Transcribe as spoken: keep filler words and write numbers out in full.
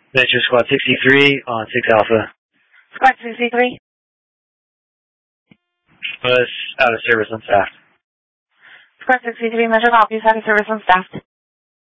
Venture Squad sixty-three on six Alpha. Squad sixty-three. Was out of service on staff. Squad sixty-three, Metro Copies, out of service on staff.